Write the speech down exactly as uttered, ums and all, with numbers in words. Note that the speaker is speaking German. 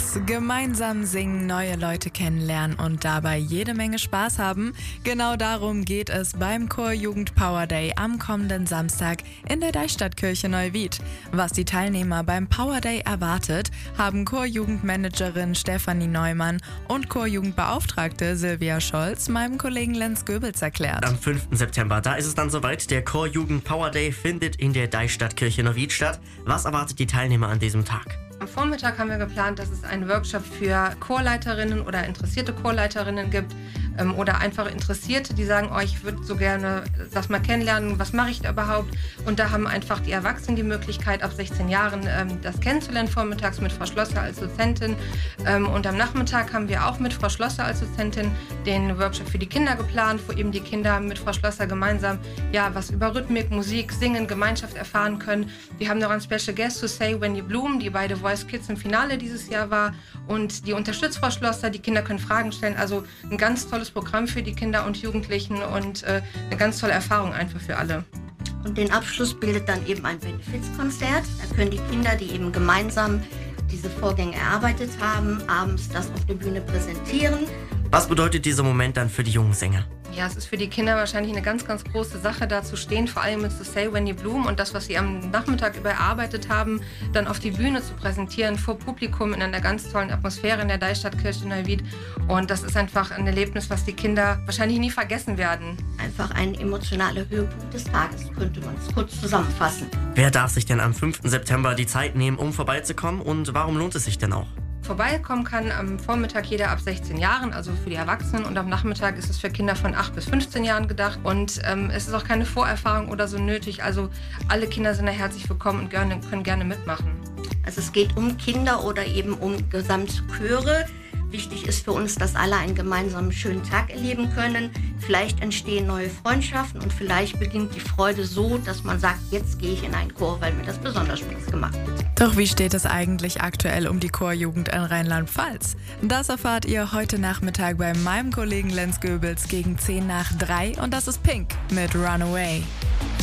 Spaß. Gemeinsam singen, neue Leute kennenlernen und dabei jede Menge Spaß haben. Genau darum geht es beim Chorjugend Power Day am kommenden Samstag in der Deichstadtkirche Neuwied. Was die Teilnehmer beim Power Day erwartet, haben Chorjugendmanagerin Stefanie Neumann und Chorjugendbeauftragte Silvia Scholz meinem Kollegen Lenz Goebels erklärt. Am fünften September, da ist es dann soweit. Der Chorjugend Power Day findet in der Deichstadtkirche Neuwied statt. Was erwartet die Teilnehmer an diesem Tag? Am Vormittag haben wir geplant, dass es einen Workshop für Chorleiterinnen oder interessierte Chorleiterinnen gibt ähm, oder einfach Interessierte, die sagen, oh, ich würde so gerne das mal kennenlernen, was mache ich da überhaupt? Und da haben einfach die Erwachsenen die Möglichkeit, ab sechzehn Jahren ähm, das kennenzulernen, vormittags mit Frau Schlosser als Dozentin. Ähm, und am Nachmittag haben wir auch mit Frau Schlosser als Dozentin den Workshop für die Kinder geplant, wo eben die Kinder mit Frau Schlosser gemeinsam ja, was über Rhythmik, Musik, Singen, Gemeinschaft erfahren können. Wir haben noch einen Special Guest to Say When You Bloom, die beide Voice Kids im Finale dieses Jahr war, und die unterstützt Frau Schlosser, die Kinder können Fragen stellen, also ein ganz tolles Programm für die Kinder und Jugendlichen und äh, eine ganz tolle Erfahrung einfach für alle. Und den Abschluss bildet dann eben ein Benefizkonzert. Da können die Kinder, die eben gemeinsam diese Vorgänge erarbeitet haben, abends das auf der Bühne präsentieren. Was bedeutet dieser Moment dann für die jungen Sänger? Ja, es ist für die Kinder wahrscheinlich eine ganz, ganz große Sache, da zu stehen, vor allem mit So Say When You Bloom und das, was sie am Nachmittag über erarbeitet haben, dann auf die Bühne zu präsentieren, vor Publikum in einer ganz tollen Atmosphäre in der Deichstadtkirche Neuwied. Und das ist einfach ein Erlebnis, was die Kinder wahrscheinlich nie vergessen werden. Einfach ein emotionaler Höhepunkt des Tages, könnte man es kurz zusammenfassen. Wer darf sich denn am fünften September die Zeit nehmen, um vorbeizukommen, und warum lohnt es sich denn auch? Vorbeikommen kann am Vormittag jeder ab sechzehn Jahren, also für die Erwachsenen, und am Nachmittag ist es für Kinder von acht bis fünfzehn Jahren gedacht. Und ähm, es ist auch keine Vorerfahrung oder so nötig, also alle Kinder sind da herzlich willkommen und gerne, können gerne mitmachen. Also es geht um Kinder oder eben um Gesamtchöre. Wichtig ist für uns, dass alle einen gemeinsamen schönen Tag erleben können. Vielleicht entstehen neue Freundschaften und vielleicht beginnt die Freude so, dass man sagt, jetzt gehe ich in einen Chor, weil mir das besonders Spaß gemacht hat. Doch wie steht es eigentlich aktuell um die Chorjugend in Rheinland-Pfalz? Das erfahrt ihr heute Nachmittag bei meinem Kollegen Lenz Goebels gegen zehn nach drei, und das ist Pink mit Runaway.